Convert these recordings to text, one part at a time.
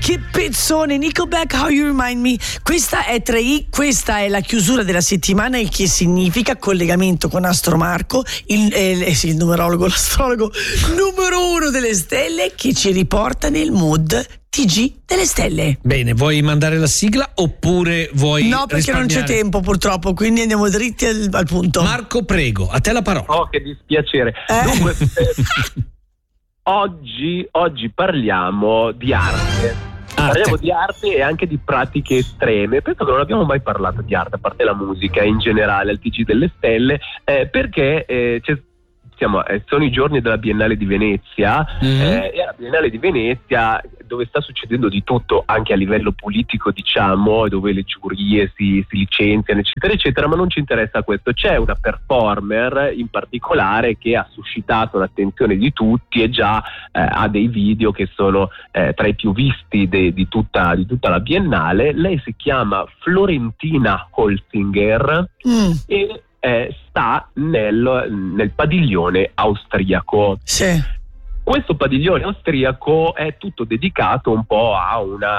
Che pezzone, Nickelback, How You Remind Me. Questa è 3i, questa è la chiusura della settimana, il che significa collegamento con Astro Marco, il numerologo, l'astrologo numero 1 delle stelle, che ci riporta nel mood TG delle stelle. Bene, vuoi mandare la sigla oppure vuoi No, perché non c'è tempo purtroppo, quindi andiamo dritti al punto. Marco, prego, a te la parola. Oh, che dispiacere. Dunque, oggi parliamo di arte. Parliamo di arte e anche di pratiche estreme. Penso che non abbiamo mai parlato di arte, a parte la musica in generale al TG delle stelle, perché sono i giorni della Biennale di Venezia, e la Biennale di Venezia, dove sta succedendo di tutto anche a livello politico, diciamo, dove le giurie si licenziano, eccetera eccetera, ma non ci interessa questo. C'è una performer in particolare che ha suscitato l'attenzione di tutti e già ha dei video che sono tra i più visti di tutta la Biennale. Lei si chiama Florentina Holzinger e sta nel padiglione austriaco. Sì. Questo padiglione austriaco è tutto dedicato un po' a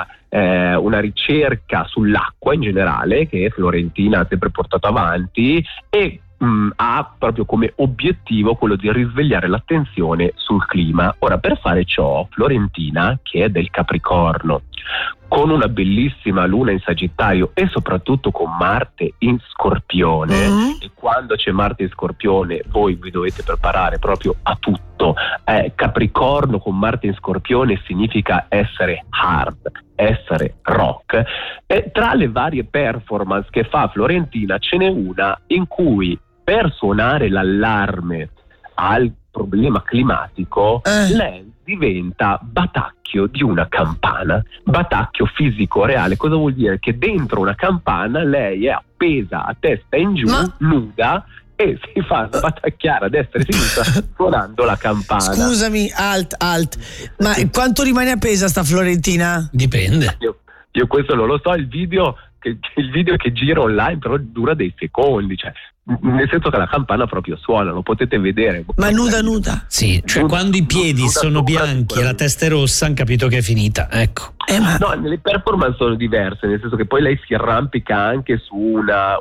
una ricerca sull'acqua in generale, che Florentina ha sempre portato avanti, e ha proprio come obiettivo quello di risvegliare l'attenzione sul clima. Ora, per fare ciò, Florentina, che è del Capricorno, con una bellissima luna in Sagittario e soprattutto con Marte in Scorpione, e quando c'è Marte in Scorpione voi vi dovete preparare proprio a tutto. Capricorno con Marte in Scorpione significa essere hard, essere rock, e tra le varie performance che fa Florentina ce n'è una in cui, per suonare l'allarme al problema climatico, lei diventa batacchio di una campana, batacchio fisico reale. Cosa vuol dire? Che dentro una campana lei è appesa a testa in giù, nuda, e si fa batacchiare a destra e a sinistra suonando la campana. Scusami, alt, ma quanto rimane appesa sta Florentina? Dipende. Io questo non lo so, il video che gira online però dura dei secondi, cioè nel senso che la campana proprio suona, lo potete vedere. Ma nuda? Sì, cioè quando i piedi sono bianchi e la testa è rossa, hanno capito che è finita, ecco. No, le performance sono diverse, nel senso che poi lei si arrampica anche su una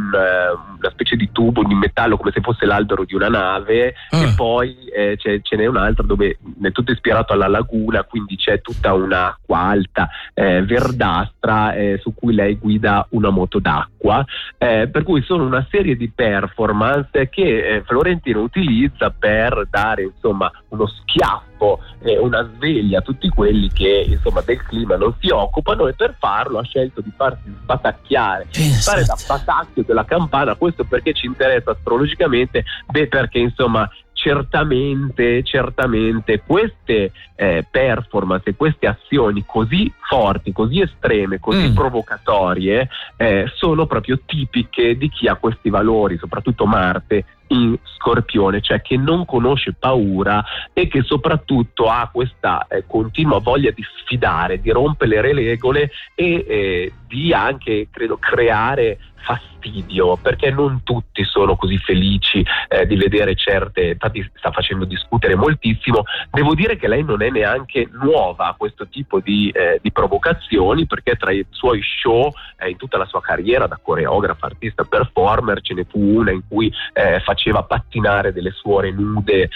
specie di tubo di metallo, come se fosse l'albero di una nave, e poi ce n'è un'altra dove è tutto ispirato alla laguna, quindi c'è tutta un'acqua alta, verdastra, su cui lei guida una moto d'acqua, per cui sono una serie di performance che Florentino utilizza per dare insomma uno schiaffo, una sveglia a tutti quelli che insomma del clima non si occupano, e per farlo ha scelto di farsi sbatacchiare, fare da batacchio della campana. Questo perché ci interessa astrologicamente? Perché insomma certamente queste performance e queste azioni così forti, così estreme, così provocatorie, sono proprio tipiche di chi ha questi valori, soprattutto Marte in Scorpione, cioè che non conosce paura e che soprattutto ha questa continua voglia di sfidare, di rompere le regole e di anche, credo, creare fastidio, perché non tutti sono così felici di vedere certe, infatti sta facendo discutere moltissimo. Devo dire che lei non è neanche nuova a questo tipo di provocazioni, perché tra i suoi show in tutta la sua carriera da coreografa, artista, performer, ce ne fu una in cui faceva pattinare delle suore nude,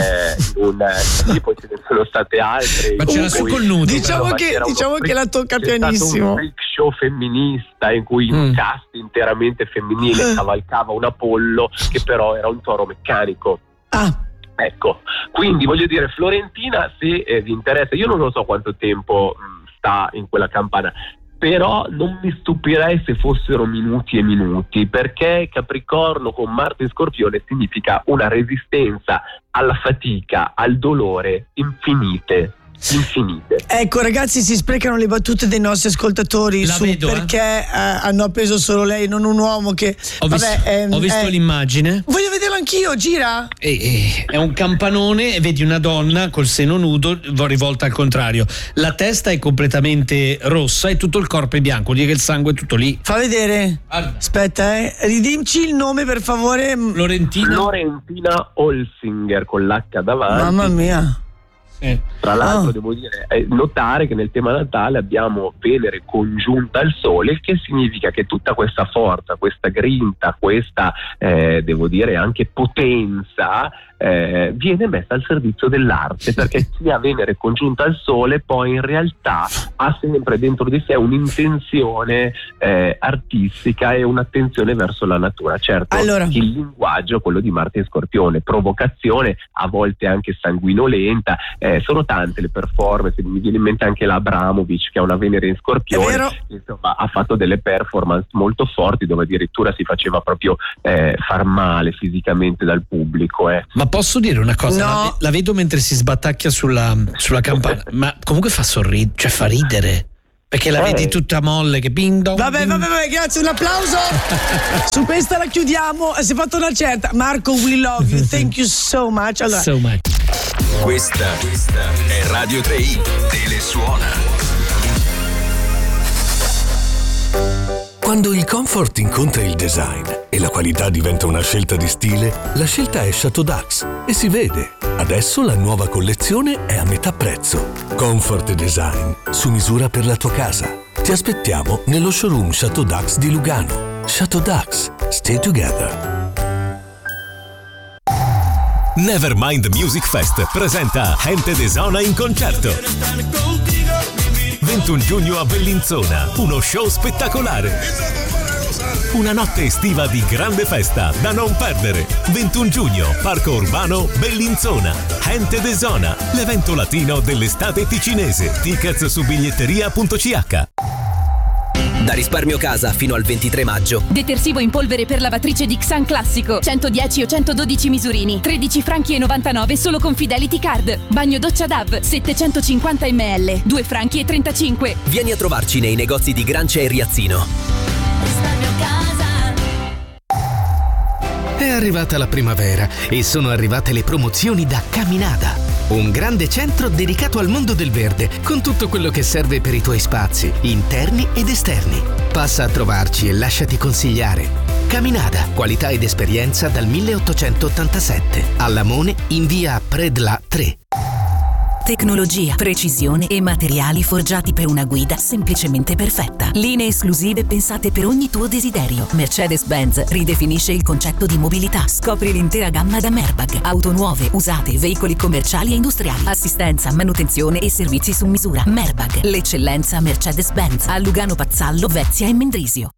poi ce ne sono state altre. Ma c'era su col nudo. Diciamo che la tocca pianissimo. Un freak show femminista in cui un cast interamente femminile cavalcava un Apollo che però era un toro meccanico. Ecco, quindi voglio dire, Florentina, se vi interessa, io non lo so quanto tempo sta in quella campana, però non mi stupirei se fossero minuti e minuti, perché Capricorno con Marte in Scorpione significa una resistenza alla fatica, al dolore infinite. Ecco ragazzi, si sprecano le battute dei nostri ascoltatori perché hanno appeso solo lei, non un uomo che ho visto l'immagine, voglio vederlo anch'io, gira, è un campanone e vedi una donna col seno nudo rivolta al contrario, la testa è completamente rossa e tutto il corpo è bianco, vuol dire che il sangue è tutto lì. Fa vedere. Aspetta, ridimci il nome per favore. Florentina Holzinger con l'H davanti. Mamma mia. Tra l'altro devo dire, notare che nel tema natale abbiamo Venere congiunta al Sole, il che significa che tutta questa forza, questa grinta, questa devo dire anche potenza viene messa al servizio dell'arte, perché chi ha Venere congiunta al Sole poi in realtà ha sempre dentro di sé un'intenzione artistica e un'attenzione verso la natura. Certo, il linguaggio, quello di Marte in Scorpione, provocazione, a volte anche sanguinolenta, sono tante le performance. Mi viene in mente anche la Abramovic, che ha una Venere in Scorpione, insomma, ha fatto delle performance molto forti dove addirittura si faceva proprio far male fisicamente dal pubblico. Ma posso dire una cosa? No. La vedo mentre si sbattacchia sulla campana, ma comunque fa sorridere, cioè fa ridere. Perché la vedi tutta molle che bing dong. Vabbè, grazie, un applauso. Su questa la chiudiamo. Si è fatto una certa. Marco, we love you. Thank you so much. Allora. So much. Questa è Radio 3i Telesuona. Quando il comfort incontra il design e la qualità diventa una scelta di stile, la scelta è Chateau Dax e si vede. Adesso la nuova collezione è a metà prezzo. Comfort e design su misura per la tua casa. Ti aspettiamo nello showroom Chateau Dax di Lugano. Chateau Dax, stay together. Nevermind Music Fest presenta Gente de Zona in concerto. 21 giugno a Bellinzona, uno show spettacolare. Una notte estiva di grande festa da non perdere. 21 giugno, Parco Urbano, Bellinzona. Gente de Zona, l'evento latino dell'estate ticinese. Tickets su biglietteria.ch. Da Risparmio Casa fino al 23 maggio. Detersivo in polvere per lavatrice di Xan Classico, 110 o 112 misurini, 13 franchi e 99 solo con Fidelity Card. Bagno doccia DAV, 750 ml, 2 franchi e 35. Vieni a trovarci nei negozi di Grancia e Riazzino. Risparmio Casa. È arrivata la primavera e sono arrivate le promozioni da Caminada. Un grande centro dedicato al mondo del verde, con tutto quello che serve per i tuoi spazi, interni ed esterni. Passa a trovarci e lasciati consigliare. Caminada, qualità ed esperienza dal 1887. A Lamone, in via Predla 3. Tecnologia, precisione e materiali forgiati per una guida semplicemente perfetta. Linee esclusive pensate per ogni tuo desiderio. Mercedes-Benz ridefinisce il concetto di mobilità. Scopri l'intera gamma da Merbag. Auto nuove, usate, veicoli commerciali e industriali. Assistenza, manutenzione e servizi su misura. Merbag, l'eccellenza Mercedes-Benz. A Lugano Pazzallo, Vezia e Mendrisio.